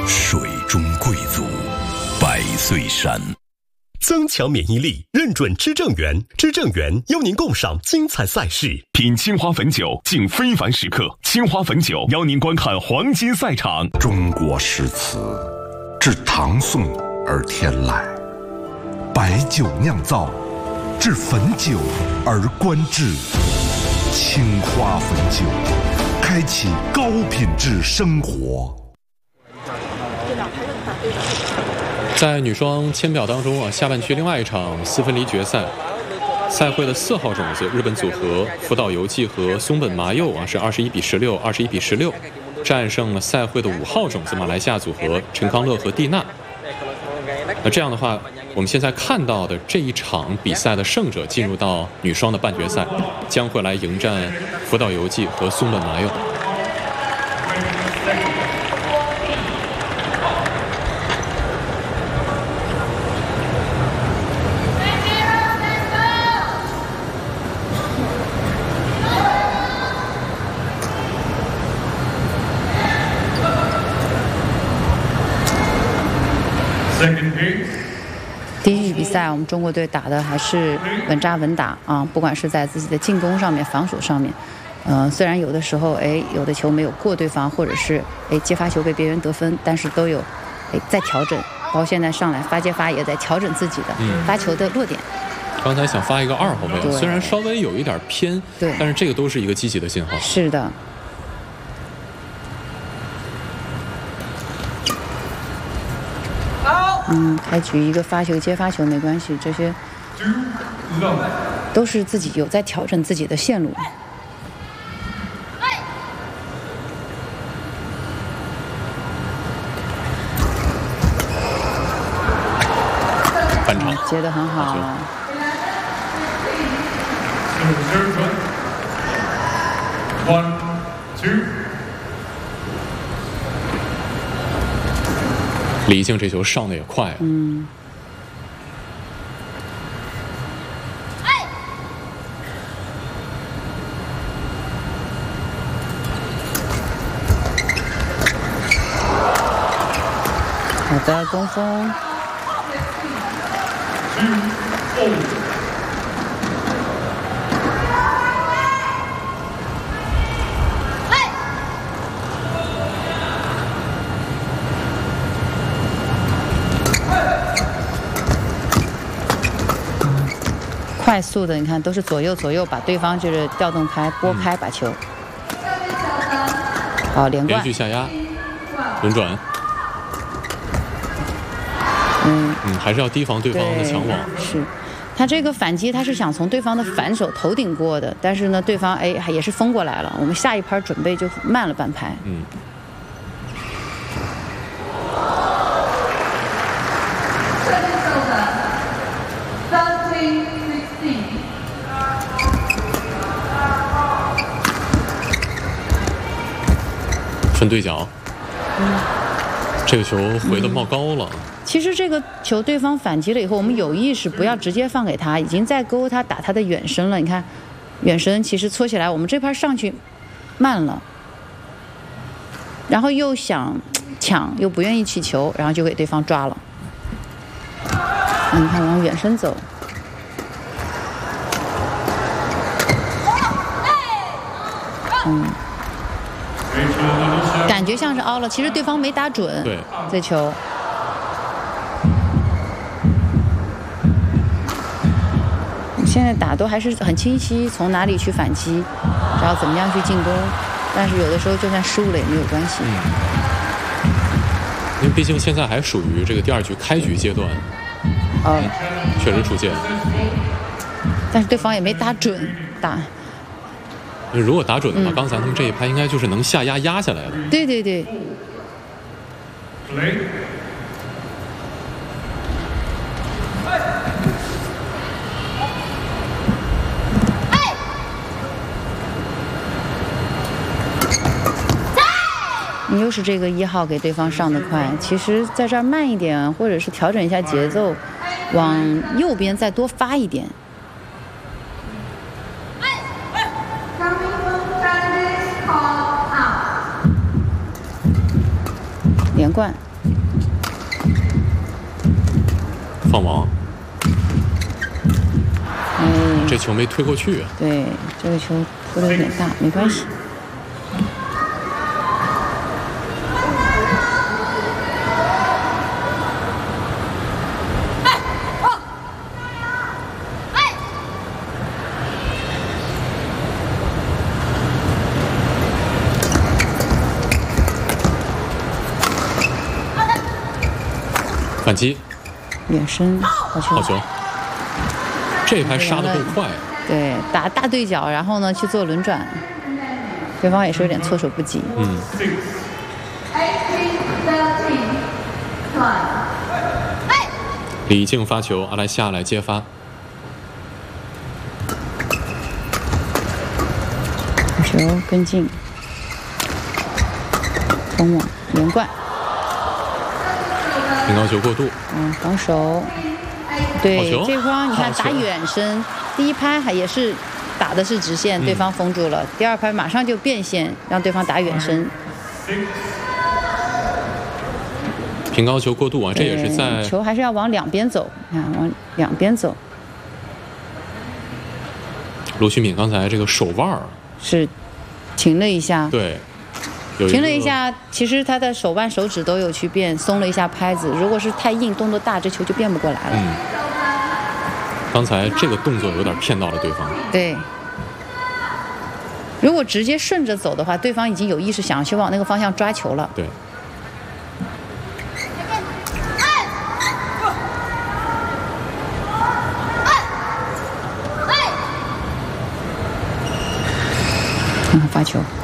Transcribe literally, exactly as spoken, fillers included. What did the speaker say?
水中贵族，百岁山。增强免疫力，认准知正源，知正源邀您共赏精彩赛事。 品青花汾酒，敬非凡时刻。青花汾酒邀您观看黄金赛场。 中国诗词，至唐宋而天籁；白酒酿造，至汾酒而观致。青花汾酒，开启高品质生活。 在女双签表当中啊，下半区另外一场四分离决赛，赛会的四号种子日本组合福岛由纪和松本麻佑啊是二十一比十六、二十一比十六，战胜了赛会的五号种子马来西亚组合陈康乐和蒂娜。那这样的话，我们现在看到的这一场比赛的胜者进入到女双的半决赛，将会来迎战福岛由纪和松本麻佑。 第一局比赛，我们中国队打的还是稳扎稳打啊，不管是在自己的进攻上面、防守上面，呃，虽然有的时候哎，有的球没有过对方，或者是哎接发球被别人得分，但是都有哎在调整。包括现在上来发接发也在调整自己的发球的落点。 嗯、刚才想发一个二后卫，虽然稍微有一点偏， 对， 但是这个都是一个积极的信号。 是的。嗯，开局一个发球接发球没关系，这些都是自己有在调整自己的线路。 反场接得很好。 One, two. 李静这球上的也快， 嗯，好的，东风。快速的，你看都是左右左右把对方就是调动开、拨开，把球。好，连贯。 连续下压，轮转。 嗯嗯，还是要提防对方的强网。 是，他这个反击他是想从对方的反手头顶过的，但是呢，对方哎也是封过来了，我们下一拍准备就慢了半拍。 嗯。顺对角，嗯，这个球回的冒高了。嗯、 其实这个球对方反击了以后，我们有意识不要直接放给他，已经在勾他打他的远身了。你看，远身其实搓起来，我们这拍上去慢了，然后又想抢，又不愿意起球，然后就给对方抓了。你看，往远身走。嗯。感觉像是凹了，其实对方没打准。 对， 这球。现在打都还是很清晰，从哪里去反击，然后怎么样去进攻。但是有的时候就算失误了也没有关系。 嗯、因为毕竟现在还属于这个第二局开局阶段。 哦、嗯， 确实出界。 但是对方也没打准，打。 如果打准的话， 嗯、 刚才他们这一拍应该就是能下压压下来的。 对对对。你又是这个一号给对方上的快，其实在这儿慢一点，或者是调整一下节奏，往右边再多发一点。连贯。 放网。 哎， 这球没推过去啊。 对，这个球推的有点大，没关系。 反击， 远身，好球！ 好球！这一拍杀得够快。 对，打大对角，然后呢去做轮转，对方也是有点措手不及。 嗯。李静发球，阿莱西亚来接发。 球跟进，封网连贯。 平高球过度， 嗯，防守，对，这方你看打远身，第一拍还也是打的是直线，对方封住了，嗯、第二拍马上就变线，让对方打远身。 平高球过度啊，这也是在球还是要往两边走，看往两边走。 卢旭敏刚才这个手腕是停了一下， 对。 停了一下，其实他的手腕、手指都有去变，松了一下拍子。如果是太硬、动作大，这球就变不过来了。 嗯，刚才这个动作有点骗到了对方。 对，如果直接顺着走的话，对方已经有意识想去往那个方向抓球了。 对。 嗯，发球。